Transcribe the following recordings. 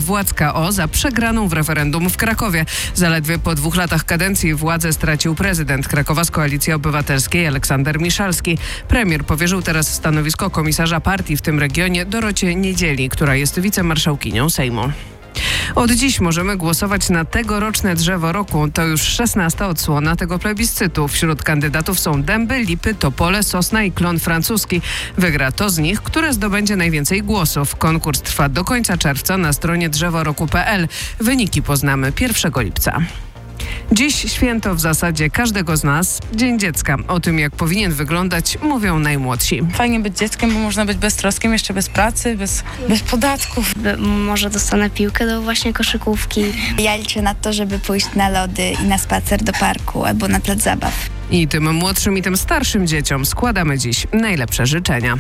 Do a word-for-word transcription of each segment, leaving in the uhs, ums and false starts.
władz K O za przegraną w referendum w Krakowie. Zaledwie po dwóch latach kadencji władzę stracił prezydent Krakowa z Koalicji Obywatelskiej Aleksander Miszalski. Premier powierzył teraz stanowisko komisarza partii w tym regionie Dorocie Niedzieli, która jest wicemarszałkinią Sejmu. Od dziś możemy głosować na tegoroczne drzewo roku. To już szesnasta odsłona tego plebiscytu. Wśród kandydatów są dęby, lipy, topole, sosna i klon francuski. Wygra to z nich, które zdobędzie najwięcej głosów. Konkurs trwa do końca czerwca na stronie drzeworoku kropka p l. Wyniki poznamy pierwszego lipca. Dziś święto w zasadzie każdego z nas, Dzień Dziecka. O tym, jak powinien wyglądać, mówią najmłodsi. Fajnie być dzieckiem, bo można być beztroskim, jeszcze bez pracy, bez, bez podatków. Może dostanę piłkę do właśnie koszykówki. Ja liczę na to, żeby pójść na lody i na spacer do parku albo na plac zabaw. I tym młodszym i tym starszym dzieciom składamy dziś najlepsze życzenia.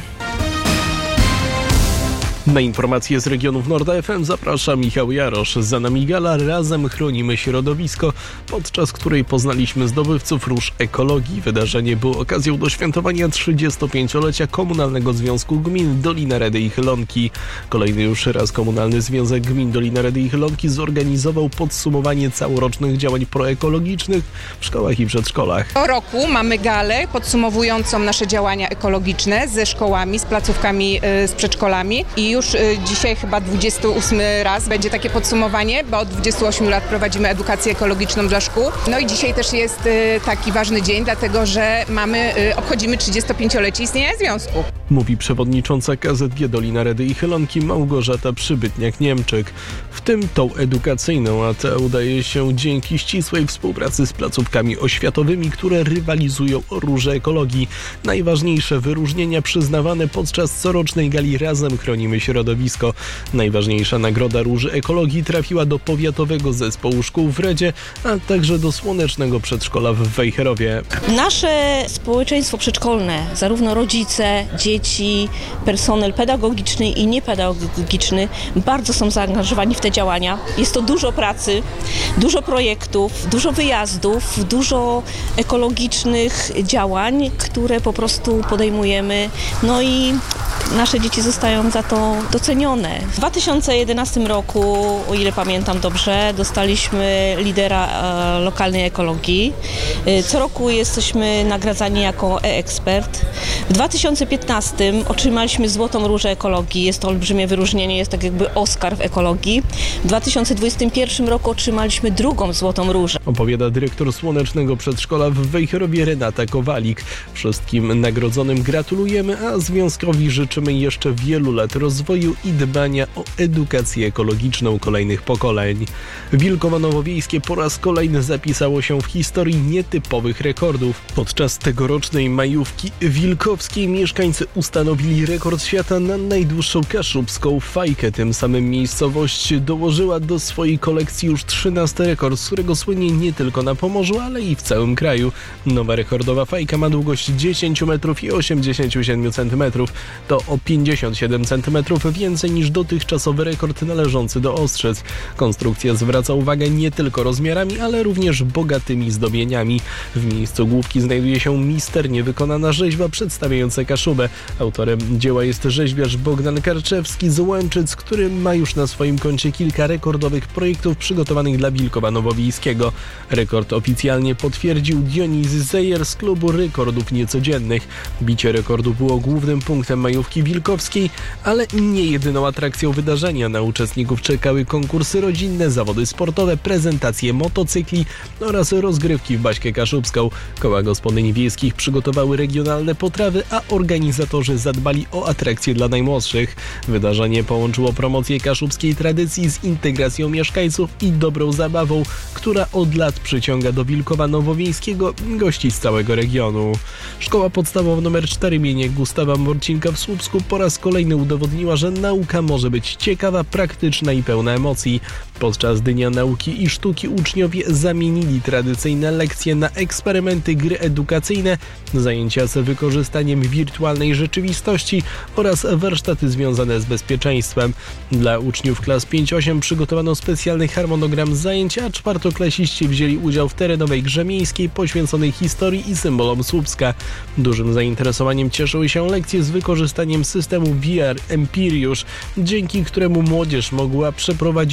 Na informacje z regionów Norda F M zaprasza Michał Jarosz. Za nami gala Razem chronimy środowisko, podczas której poznaliśmy zdobywców róż ekologii. Wydarzenie było okazją do świętowania trzydziestopięciolecia Komunalnego Związku Gmin Dolina Redy i Chylonki. Kolejny już raz Komunalny Związek Gmin Dolina Redy i Chylonki zorganizował podsumowanie całorocznych działań proekologicznych w szkołach i przedszkolach. Co roku mamy galę podsumowującą nasze działania ekologiczne ze szkołami, z placówkami, z przedszkolami i już dzisiaj chyba dwudziesty ósmy raz będzie takie podsumowanie, bo od dwudziestu ośmiu lat prowadzimy edukację ekologiczną dla szkół. No i dzisiaj też jest taki ważny dzień, dlatego że mamy, obchodzimy trzydziestopięciolecie istnienia związku. Mówi przewodnicząca K Z G Dolina Redy i Chylonki Małgorzata Przybytniak-Niemczyk. W tym tą edukacyjną, a ta udaje się dzięki ścisłej współpracy z placówkami oświatowymi, które rywalizują o róże ekologii. Najważniejsze wyróżnienia przyznawane podczas corocznej gali Razem chronimy środowisko. Najważniejsza nagroda róży ekologii trafiła do powiatowego zespołu szkół w Redzie, a także do słonecznego przedszkola w Wejherowie. Nasze społeczeństwo przedszkolne, zarówno rodzice, dzieci, personel pedagogiczny i niepedagogiczny bardzo są zaangażowani w te działania. Jest to dużo pracy, dużo projektów, dużo wyjazdów, dużo ekologicznych działań, które po prostu podejmujemy. No i nasze dzieci zostają za to docenione. W dwa tysiące jedenastym roku, o ile pamiętam dobrze, dostaliśmy lidera e, lokalnej ekologii. E, co roku jesteśmy nagradzani jako e-ekspert. W dwa tysiące piętnastym otrzymaliśmy Złotą Różę Ekologii. Jest to olbrzymie wyróżnienie, jest tak jakby Oscar w ekologii. W dwa tysiące dwudziestym pierwszym roku otrzymaliśmy drugą Złotą Różę. Opowiada dyrektor Słonecznego Przedszkola w Wejherowie Renata Kowalik. Wszystkim nagrodzonym gratulujemy, a związkowi życzymy jeszcze wielu lat rozwoju i dbania o edukację ekologiczną kolejnych pokoleń. Wilkowo Nowowiejskie po raz kolejny zapisało się w historii nietypowych rekordów. Podczas tegorocznej majówki wilkowskiej mieszkańcy ustanowili rekord świata na najdłuższą kaszubską fajkę. Tym samym miejscowość dołożyła do swojej kolekcji już trzynasty rekord, z którego słynie nie tylko na Pomorzu, ale i w całym kraju. Nowa rekordowa fajka ma długość dziesięć metrów i osiemdziesiąt siedem centymetrów. To o pięćdziesiąt siedem centymetrów więcej niż dotychczasowy rekord należący do Ostrzyc. Konstrukcja zwraca uwagę nie tylko rozmiarami, ale również bogatymi zdobieniami. W miejscu główki znajduje się misternie wykonana rzeźba przedstawiająca Kaszubę. Autorem dzieła jest rzeźbiarz Bogdan Karczewski z Łęczyc, który ma już na swoim koncie kilka rekordowych projektów przygotowanych dla Wilkowa Nowowiejskiego. Rekord oficjalnie potwierdził Dionizy Zejer z klubu rekordów niecodziennych. Bicie rekordu było głównym punktem majówki wilkowskiej, ale nie jedyną atrakcją wydarzenia. Na uczestników czekały konkursy rodzinne, zawody sportowe, prezentacje motocykli oraz rozgrywki w Baśkę Kaszubską. Koła gospodyń wiejskich przygotowały regionalne potrawy, a organizatorzy zadbali o atrakcje dla najmłodszych. Wydarzenie połączyło promocję kaszubskiej tradycji z integracją mieszkańców i dobrą zabawą, która od lat przyciąga do Wilkowa Nowowiejskiego gości z całego regionu. Szkoła podstawowa nr cztery imienia Gustawa Morcinka w Słupsku po raz kolejny udowodniła, że nauka może być ciekawa, praktyczna i pełna emocji. Podczas Dnia Nauki i Sztuki uczniowie zamienili tradycyjne lekcje na eksperymenty, gry edukacyjne, zajęcia z wykorzystaniem wirtualnej rzeczywistości oraz warsztaty związane z bezpieczeństwem. Dla uczniów klas pięć osiem przygotowano specjalny harmonogram zajęć, a czwartoklasiści wzięli udział w terenowej grze miejskiej poświęconej historii i symbolom Słupska. Dużym zainteresowaniem cieszyły się lekcje z wykorzystaniem systemu V R Empiriusz, dzięki któremu młodzież mogła przeprowadzić